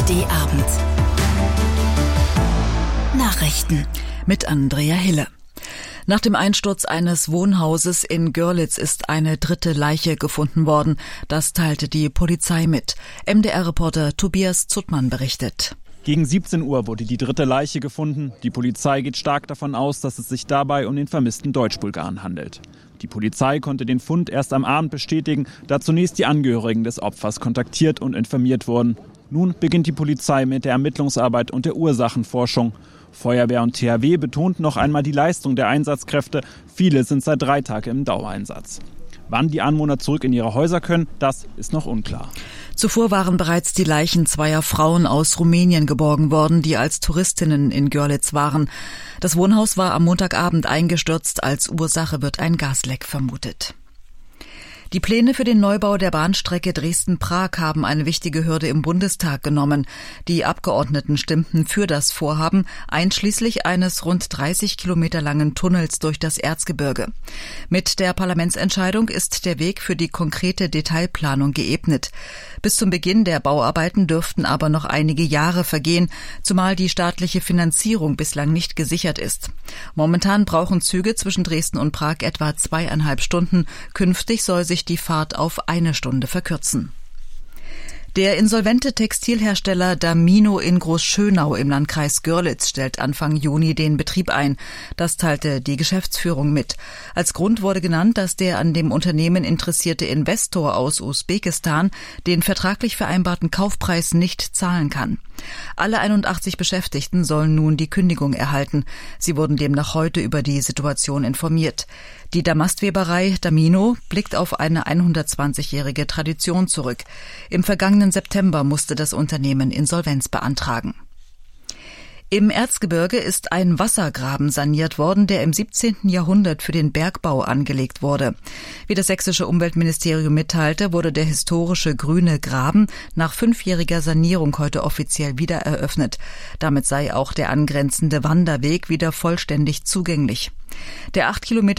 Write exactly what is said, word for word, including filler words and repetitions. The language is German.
D Abend. Nachrichten mit Andrea Hille. Nach dem Einsturz eines Wohnhauses in Görlitz ist eine dritte Leiche gefunden worden. Das teilte die Polizei mit. M D R-Reporter Tobias Zuttmann berichtet. Gegen siebzehn Uhr wurde die dritte Leiche gefunden. Die Polizei geht stark davon aus, dass es sich dabei um den vermissten Deutsch-Bulgaren handelt. Die Polizei konnte den Fund erst am Abend bestätigen, da zunächst die Angehörigen des Opfers kontaktiert und informiert wurden. Nun beginnt die Polizei mit der Ermittlungsarbeit und der Ursachenforschung. Feuerwehr und T H W betonten noch einmal die Leistung der Einsatzkräfte. Viele sind seit drei Tagen im Dauereinsatz. Wann die Anwohner zurück in ihre Häuser können, das ist noch unklar. Zuvor waren bereits die Leichen zweier Frauen aus Rumänien geborgen worden, die als Touristinnen in Görlitz waren. Das Wohnhaus war am Montagabend eingestürzt. Als Ursache wird ein Gasleck vermutet. Die Pläne für den Neubau der Bahnstrecke Dresden-Prag haben eine wichtige Hürde im Bundestag genommen. Die Abgeordneten stimmten für das Vorhaben, einschließlich eines rund dreißig Kilometer langen Tunnels durch das Erzgebirge. Mit der Parlamentsentscheidung ist der Weg für die konkrete Detailplanung geebnet. Bis zum Beginn der Bauarbeiten dürften aber noch einige Jahre vergehen, zumal die staatliche Finanzierung bislang nicht gesichert ist. Momentan brauchen Züge zwischen Dresden und Prag etwa zweieinhalb Stunden. Künftig soll sich die Fahrt auf eine Stunde verkürzen. Der insolvente Textilhersteller Damino in Großschönau im Landkreis Görlitz stellt Anfang Juni den Betrieb ein. Das teilte die Geschäftsführung mit. Als Grund wurde genannt, dass der an dem Unternehmen interessierte Investor aus Usbekistan den vertraglich vereinbarten Kaufpreis nicht zahlen kann. Alle einundachtzig Beschäftigten sollen nun die Kündigung erhalten. Sie wurden demnach heute über die Situation informiert. Die Damastweberei Damino blickt auf eine hundertzwanzigjährige Tradition zurück. Im vergangenen September musste das Unternehmen Insolvenz beantragen. Im Erzgebirge ist ein Wassergraben saniert worden, der im siebzehnten Jahrhundert für den Bergbau angelegt wurde. Wie das sächsische Umweltministerium mitteilte, wurde der historische Grüne Graben nach fünfjähriger Sanierung heute offiziell wieder eröffnet. Damit sei auch der angrenzende Wanderweg wieder vollständig zugänglich. Der acht Kilometer